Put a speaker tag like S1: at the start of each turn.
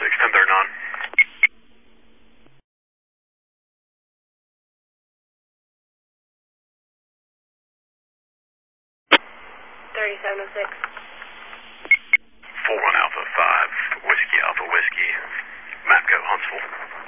S1: 1039.
S2: 3706.
S1: 41 Alpha 5, Whiskey Alpha Whiskey, Mapco Huntsville.